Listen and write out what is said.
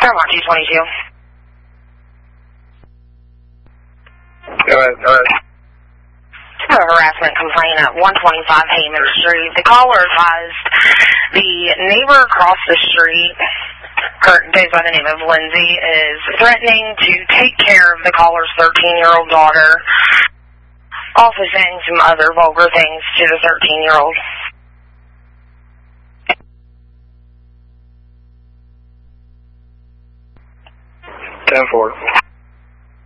Paramount 222. Go ahead. A harassment complaint at 125 Heyman Street. The caller advised the neighbor across the street, goes by the name of Lindsay, is threatening to take care of the caller's 13-year-old daughter, also saying some other vulgar things to the 13-year-old. 10-4.